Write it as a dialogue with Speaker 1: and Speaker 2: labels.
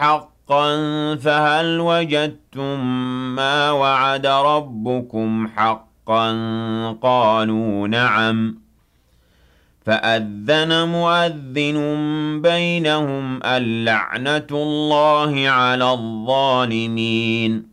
Speaker 1: حقا فهل وجدتم ما وعد ربكم حقا قالوا نعم فأذن مؤذن بينهم اللعنة الله على الظالمين